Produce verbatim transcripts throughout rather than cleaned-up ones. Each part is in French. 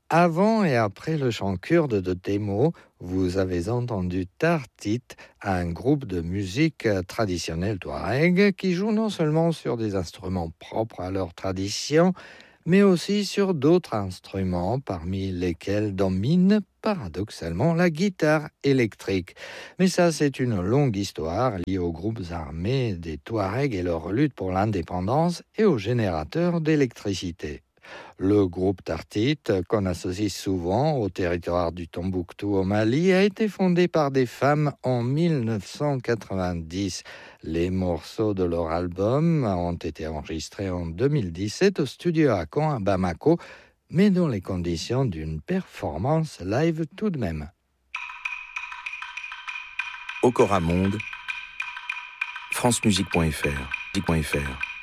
Avant et après le chant kurde de Temo, vous avez entendu Tartit, un groupe de musique traditionnelle touareg qui joue non seulement sur des instruments propres à leur tradition, mais aussi sur d'autres instruments, parmi lesquels domine paradoxalement la guitare électrique. Mais ça, c'est une longue histoire liée aux groupes armés des Touaregs et leur lutte pour l'indépendance et aux générateurs d'électricité. Le groupe Tartit, qu'on associe souvent au territoire du Tombouctou au Mali, a été fondé par des femmes en mille neuf cent quatre-vingt-dix. Les morceaux de leur album ont été enregistrés en deux mille dix-sept au studio Akon à Bamako, mais dans les conditions d'une performance live tout de même. Okora Monde, francemusique point f r.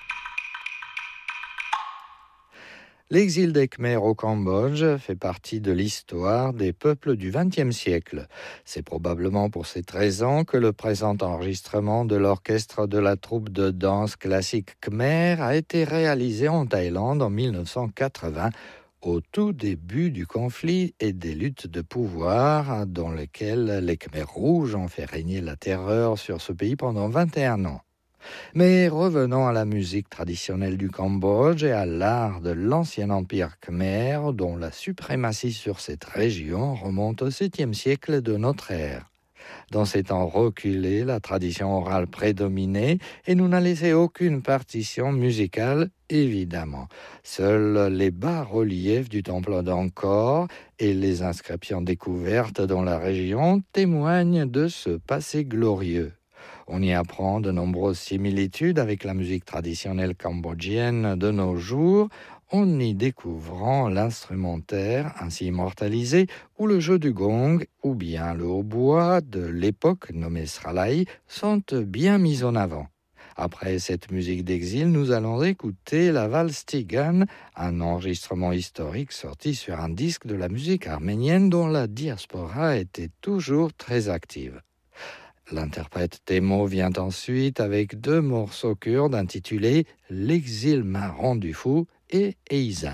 L'exil des Khmers au Cambodge fait partie de l'histoire des peuples du vingtième siècle. C'est probablement pour cette raison que le présent enregistrement de l'orchestre de la troupe de danse classique Khmer a été réalisé en Thaïlande en mille neuf cent quatre-vingts, au tout début du conflit et des luttes de pouvoir dans lesquelles les Khmers rouges ont fait régner la terreur sur ce pays pendant vingt et un ans. Mais revenons à la musique traditionnelle du Cambodge et à l'art de l'ancien empire khmer, dont la suprématie sur cette région remonte au septième siècle de notre ère. Dans ces temps reculés, la tradition orale prédominait et nous n'a laissé aucune partition musicale, évidemment. Seuls les bas-reliefs du temple d'Angkor et les inscriptions découvertes dans la région témoignent de ce passé glorieux. On y apprend de nombreuses similitudes avec la musique traditionnelle cambodgienne de nos jours, en y découvrant l'instrumentaire ainsi immortalisé ou le jeu du gong ou bien le hautbois de l'époque nommé Sralai sont bien mis en avant. Après cette musique d'exil, nous allons écouter la valse Tigan, un enregistrement historique sorti sur un disque de la musique arménienne dont la diaspora était toujours très active. L'interprète Temo vient ensuite avec deux morceaux kurdes intitulés « L'exil m'a rendu fou » et « Eizan ».